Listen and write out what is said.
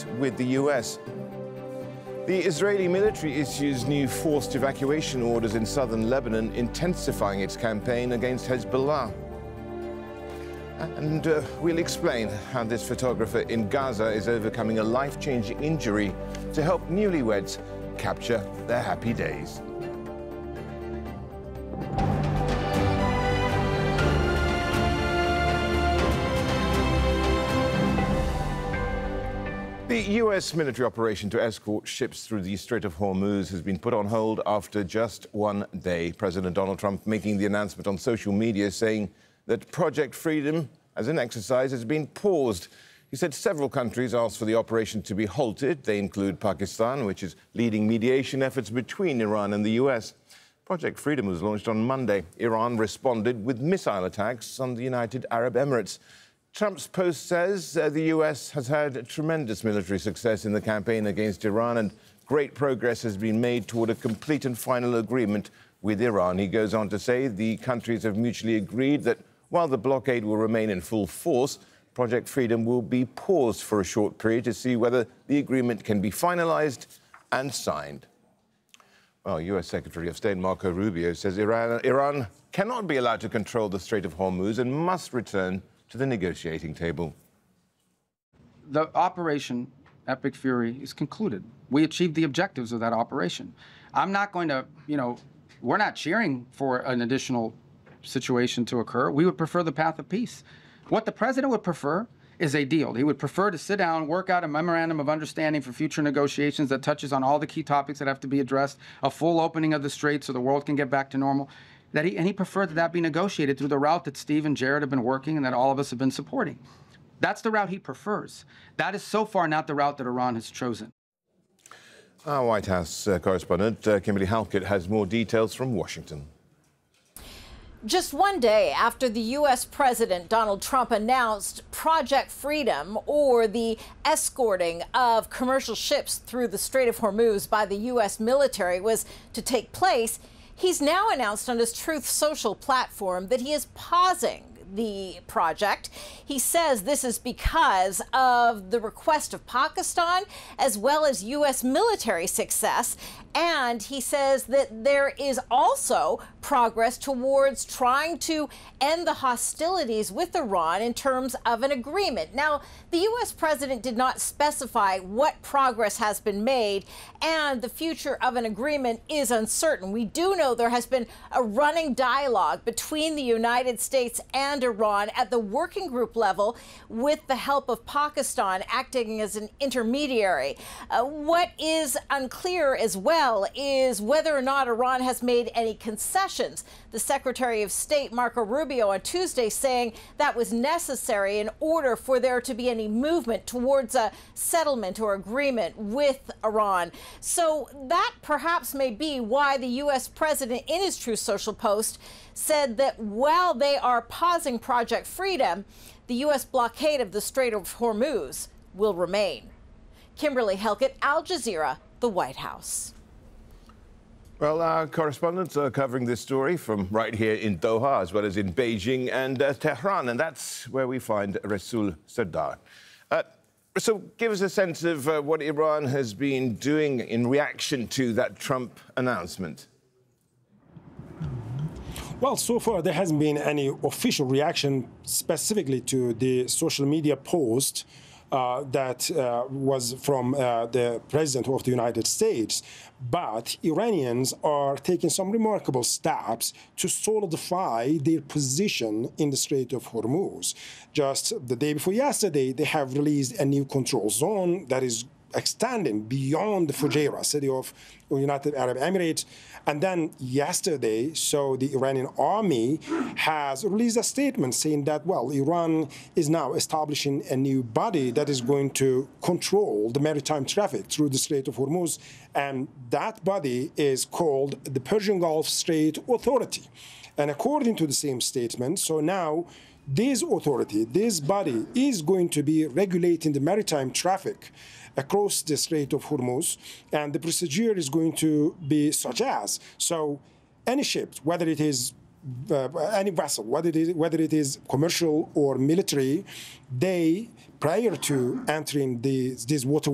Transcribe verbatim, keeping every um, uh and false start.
agreement with the U S. The Israeli military issues new forced evacuation orders in southern Lebanon, intensifying its campaign against Hezbollah. And uh, we'll explain how this photographer in Gaza is overcoming a life-changing injury to help newlyweds capture their happy days. The U S military operation to escort ships through the Strait of Hormuz has been put on hold after just one day. President Donald Trump making the announcement on social media saying that Project Freedom, as an exercise, has been paused. He said several countries asked for the operation to be halted. They include Pakistan, which is leading mediation efforts between Iran and the U S. Project Freedom was launched on Monday. Iran responded with missile attacks on the United Arab Emirates. Trump's post says uh, the U S has had tremendous military success in the campaign against Iran, and great progress has been made toward a complete and final agreement with Iran. He goes on to say the countries have mutually agreed that while the blockade will remain in full force, Project Freedom will be paused for a short period to see whether the agreement can be finalized and signed. Well, U S Secretary of State Marco Rubio says Iran, Iran cannot be allowed to control the Strait of Hormuz and must return to the negotiating table. The operation Epic Fury is concluded. We achieved the objectives of that operation. I'm not going to, you know, we're not cheering for an additional situation to occur. We would prefer the path of peace. What the president would prefer is a deal. He would prefer to sit down, work out a memorandum of understanding for future negotiations that touches on all the key topics that have to be addressed, a full opening of the strait so the world can get back to normal. That he, and he preferred that that be negotiated through the route that Steve and Jared have been working and that all of us have been supporting. That's the route he prefers. That is so far not the route that Iran has chosen. Our White House uh, correspondent, uh, Kimberly Halkett, has more details from Washington. Just one day after the U S President Donald Trump announced Project Freedom, or the escorting of commercial ships through the Strait of Hormuz by the U S military, was to take place, he's now announced on his Truth Social platform that he is pausing the project. He says this is because of the request of Pakistan as well as U S military success. And he says that there is also progress towards trying to end the hostilities with Iran in terms of an agreement. Now, the U S president did not specify what progress has been made, and the future of an agreement is uncertain. We do know there has been a running dialogue between the United States and Iran at the working group level with the help of Pakistan acting as an intermediary. Uh, what is unclear as well is whether or not Iran has made any concessions. The Secretary of State, Marco Rubio, on Tuesday saying that was necessary in order for there to be any movement towards a settlement or agreement with Iran. So that perhaps may be why the U S president, in his Truth Social post, said that while they are pausing Project Freedom, the U S blockade of the Strait of Hormuz will remain. Kimberly Halkett, Al Jazeera, the White House. Well, our correspondents are covering this story from right here in Doha, as well as in Beijing and uh, Tehran, and that's where we find Rasul Sardar. Uh, so give us a sense of uh, what Iran has been doing in reaction to that Trump announcement. Well, so far there hasn't been any official reaction specifically to the social media post Uh, that uh, was from uh, the President of the United States. But Iranians are taking some remarkable steps to solidify their position in the Strait of Hormuz. Just the day before yesterday, they have released a new control zone that is extending beyond the Fujairah, city of the United Arab Emirates. And then yesterday, so the Iranian army has released a statement saying that, well, Iran is now establishing a new body that is going to control the maritime traffic through the Strait of Hormuz. And that body is called the Persian Gulf Strait Authority. And according to the same statement, so now this authority, this body, is going to be regulating the maritime traffic across the Strait of Hormuz, and the procedure is going to be such as, so any ship, whether it is uh, any vessel, whether it is, whether it is commercial or military, they, prior to entering these, these water